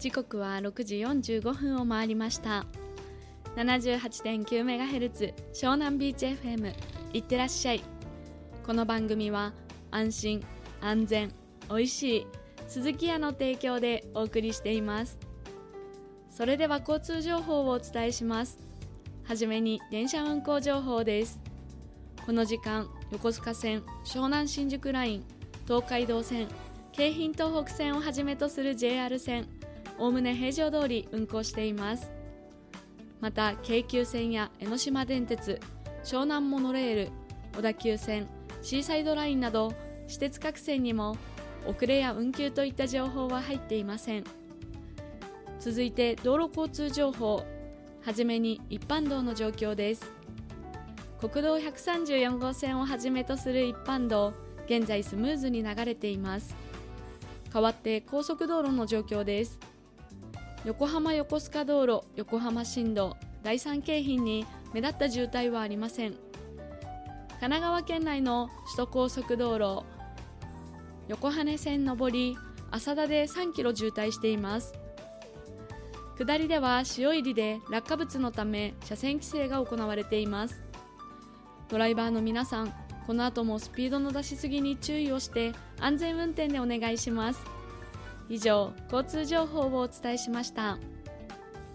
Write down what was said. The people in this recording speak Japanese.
時刻は6時45分を回りました。 78.9MHz 湘南ビーチ FM、 いってらっしゃい。この番組は安心安全おいしい鈴木屋の提供でお送りしています。それでは交通情報をお伝えします。はじめに電車運行情報です。この時間、横須賀線、湘南新宿ライン、東海道線、京浜東北線をはじめとする JR 線、おおむね平常通り運行しています。また京急線や江ノ島電鉄、湘南モノレール、小田急線、シーサイドラインなど私鉄各線にも遅れや運休といった情報は入っていません。続いて道路交通情報。はじめに一般道の状況です。国道134号線をはじめとする一般道、現在スムーズに流れています。代わって高速道路の状況です。横浜横須賀道路、横浜新道、第三京浜に目立った渋滞はありません。神奈川県内の首都高速道路、横羽線上り浅田で3キロ渋滞しています。下りでは塩入りで落下物のため車線規制が行われています。ドライバーの皆さん、この後もスピードの出しすぎに注意をして安全運転でお願いします。以上、交通情報をお伝えしました。